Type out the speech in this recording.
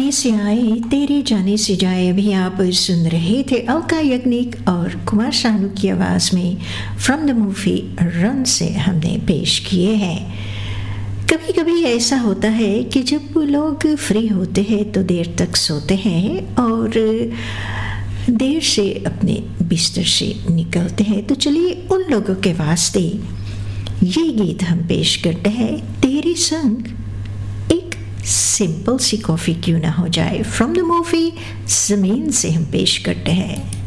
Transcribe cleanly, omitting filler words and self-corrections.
जाने से आए तेरे जाने से जाए। अभी आप सुन रहे थे अलका याग्निक और कुमार शानू की आवाज़ में फ्रॉम द मूवी रन से हमने पेश किए हैं। कभी कभी ऐसा होता है कि जब लोग फ्री होते हैं तो देर तक सोते हैं और देर से अपने बिस्तर से निकलते हैं। तो चलिए उन लोगों के वास्ते ये गीत हम पेश करते हैं, तेरे संग एक सिंपल सी कॉफ़ी क्यों ना हो जाए। फ्रॉम द मूवी ज़मीन से हम पेश करते हैं।